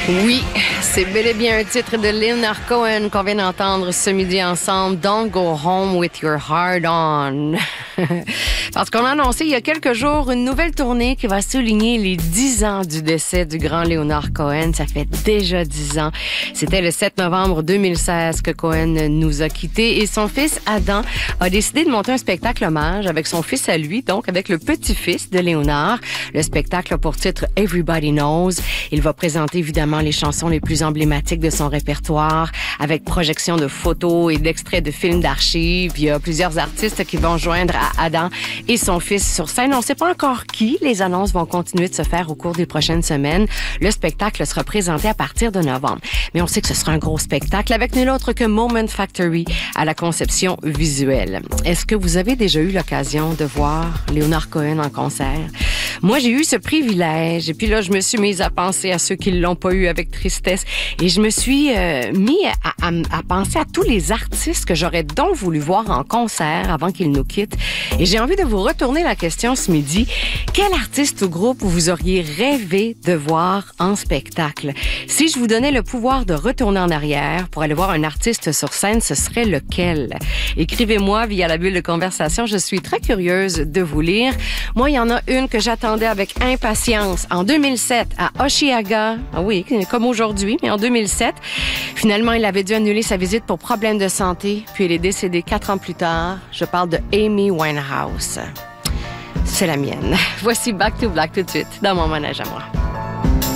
Oui, c'est bel et bien un titre de Leonard Cohen qu'on vient d'entendre ce midi ensemble. Don't go home with your heart on. Parce qu'on a annoncé il y a quelques jours une nouvelle tournée qui va souligner les 10 ans du décès du grand Leonard Cohen. Ça fait déjà 10 ans. C'était le 7 novembre 2016 que Cohen nous a quittés et son fils Adam a décidé de monter un spectacle hommage avec son fils à lui, donc avec le petit-fils de Léonard. Le spectacle a pour titre Everybody Knows. Il va présenter évidemment les chansons les plus emblématiques de son répertoire avec projection de photos et d'extraits de films d'archives. Il y a plusieurs artistes qui vont joindre à Adam et son fils sur scène. On ne sait pas encore qui. Les annonces vont continuer de se faire au cours des prochaines semaines. Le spectacle sera présenté à partir de novembre. Mais on sait que ce sera un gros spectacle avec nul autre que Moment Factory à la conception visuelle. Est-ce que vous avez déjà eu l'occasion de voir Leonard Cohen en concert? Moi, j'ai eu ce privilège. Et puis là, je me suis mise à penser à ceux qui l'ont pas eu avec tristesse. Et je me suis mis à penser à tous les artistes que j'aurais donc voulu voir en concert avant qu'ils nous quittent. Et j'ai envie de vous retourner la question ce midi. Quel artiste ou groupe vous auriez rêvé de voir en spectacle? Si je vous donnais le pouvoir de retourner en arrière pour aller voir un artiste sur scène, ce serait lequel? Écrivez-moi via la bulle de conversation. Je suis très curieuse de vous lire. Moi, il y en a une que j'attendais avec impatience. En 2007, à Osheaga, ah oui, comme aujourd'hui, mais en 2007, finalement, il avait dû annuler sa visite pour problème de santé, puis il est décédé 4 ans plus tard. Je parle de Amy Winehouse. C'est la mienne. Voici Back to Black tout de suite, dans mon manège à moi.